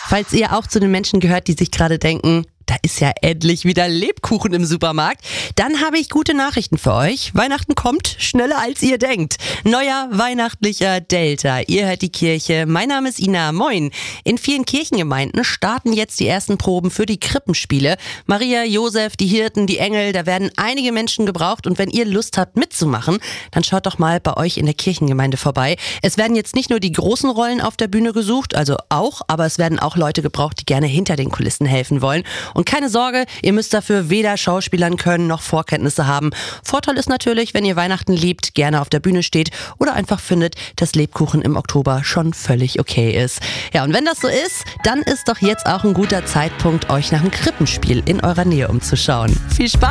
Falls ihr auch zu den Menschen gehört, die sich gerade denken, da ist ja endlich wieder Lebkuchen im Supermarkt, dann habe ich gute Nachrichten für euch. Weihnachten kommt schneller als ihr denkt. Neuer weihnachtlicher Delta. Ihr hört die Kirche. Mein Name ist Ina. Moin. In vielen Kirchengemeinden starten jetzt die ersten Proben für die Krippenspiele. Maria, Josef, die Hirten, die Engel, da werden einige Menschen gebraucht. Und wenn ihr Lust habt mitzumachen, dann schaut doch mal bei euch in der Kirchengemeinde vorbei. Es werden jetzt nicht nur die großen Rollen auf der Bühne gesucht, also auch, aber es werden auch Leute gebraucht, die gerne hinter den Kulissen helfen wollen. Und keine Sorge, ihr müsst dafür weder Schauspielern können noch Vorkenntnisse haben. Vorteil ist natürlich, wenn ihr Weihnachten liebt, gerne auf der Bühne steht oder einfach findet, dass Lebkuchen im Oktober schon völlig okay ist. Ja, und wenn das so ist, dann ist doch jetzt auch ein guter Zeitpunkt, euch nach einem Krippenspiel in eurer Nähe umzuschauen. Viel Spaß!